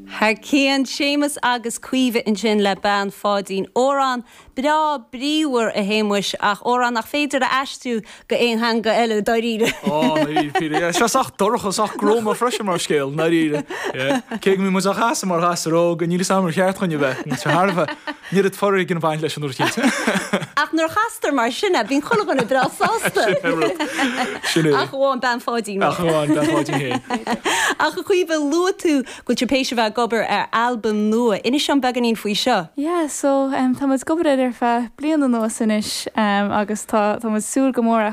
Har céan Séamus agus cuimhe in sin le ban fádín órán brá bríúir a héimis ach órán nach féidir a eistú go éon hanga eile daríre. Se ach dorchas ach grom a freisin mar scéil na ríre. Cé mí mu a chasa mar hasaró go níle samar cheartchainne bheith sa Harbh ní it forir gin bhain leis an úrtíte. Ach nuair chastar mar sinna bín chulaganna brasásta. Ach bháin ban fádín. Ach bháin ban fádín hé. Ach go chuomh luú tú go te péise bheith gobar ar album nua. Inis an beganín faoi seo? Yeah, so tá gobar ar fe blian an nuas inis agus tá súl go mór